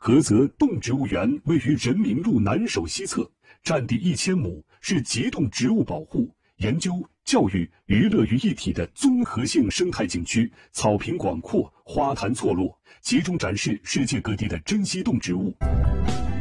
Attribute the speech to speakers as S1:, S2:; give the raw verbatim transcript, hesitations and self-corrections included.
S1: 菏泽动植物园位于人民路南首西侧，占地一千亩，是极动植物保护、研究、教育、娱乐于一体的综合性生态景区，草坪广阔，花坛错落，集中展示世界各地的珍稀动植物。